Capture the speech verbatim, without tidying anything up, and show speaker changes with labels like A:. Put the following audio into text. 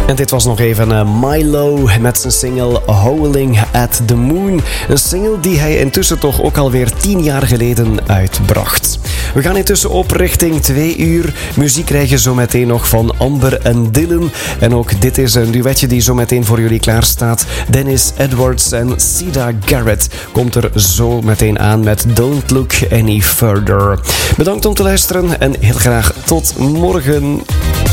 A: En dit was nog even uh, Milo met zijn single Howling at the Moon. Een single die hij intussen toch ook alweer tien jaar geleden uitbracht. We gaan intussen op richting twee uur. Muziek krijg je zo meteen nog van Amber en Dylan. En ook dit is een duetje die zo meteen voor jullie klaar staat. Dennis Edwards en Sida Garrett komt er zo meteen aan met Don't Look Any Further. Bedankt om te luisteren en heel graag tot morgen.